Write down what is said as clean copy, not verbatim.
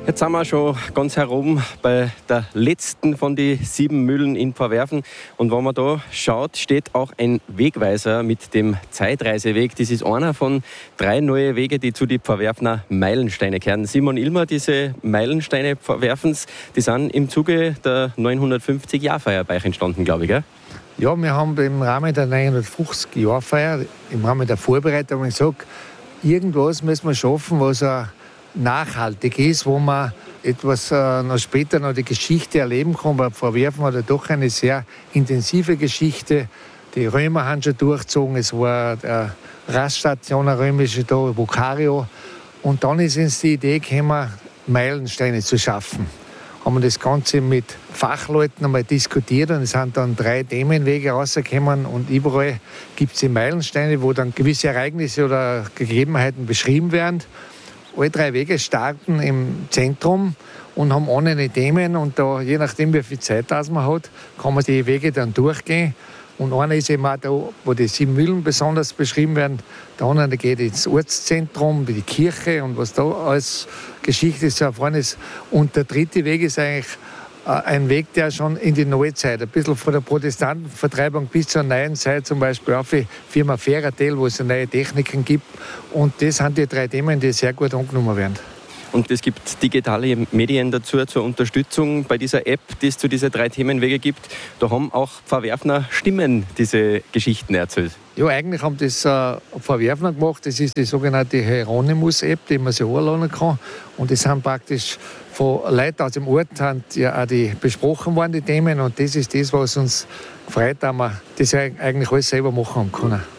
Jetzt sind wir schon ganz herum bei der letzten von den 7 Mühlen in Pfarrwerfen. Und wenn man da schaut, steht auch ein Wegweiser mit dem Zeitreiseweg. Das ist einer von 3 neuen Wege, die zu den Pfarrwerfener Meilensteine gehören. Simon Ilmer, diese Meilensteine Pfarrwerfens, die sind im Zuge der 950-Jahr-Feier bei euch entstanden, glaube ich, gell? Ja, wir haben im Rahmen der 950-Jahr-Feier, im Rahmen der Vorbereitung gesagt, irgendwas müssen wir schaffen, was nachhaltig ist, wo man etwas noch später noch die Geschichte erleben kann. Bei Pfarrwerfen hat er doch eine sehr intensive Geschichte. Die Römer haben schon durchgezogen, es war eine Raststation, eine römische da, Vocario. Und dann ist uns die Idee gekommen, Meilensteine zu schaffen. Haben wir das Ganze mit Fachleuten einmal diskutiert und es sind dann 3 Themenwege rausgekommen und überall gibt es die Meilensteine, wo dann gewisse Ereignisse oder Gegebenheiten beschrieben werden. Alle 3 Wege starten im Zentrum und haben andere Themen und da, je nachdem wie viel Zeit das man hat, kann man die Wege dann durchgehen. Und einer ist eben auch da, wo die 7 Mühlen besonders beschrieben werden. Der andere geht ins Ortszentrum, die Kirche und was da als Geschichte so erfahren ist. Und der 3. Weg ist eigentlich ein Weg, der schon in die Neuzeit, ein bisschen von der Protestantenvertreibung bis zur neuen Zeit, zum Beispiel auch für Firma Feratel, wo es neue Techniken gibt. Und das sind die 3 Themen, die sehr gut angenommen werden. Und es gibt digitale Medien dazu zur Unterstützung bei dieser App, die es zu diesen 3 Themenwege gibt. Da haben auch Pfarrwerfener Stimmen diese Geschichten erzählt. Ja, eigentlich haben das Pfarrwerfener gemacht. Das ist die sogenannte Hieronymus-App, die man sich herunterladen kann. Und das sind praktisch von Leuten aus dem Ort ja auch die besprochen worden, die Themen. Und das ist das, was uns freut, dass wir das eigentlich alles selber machen können.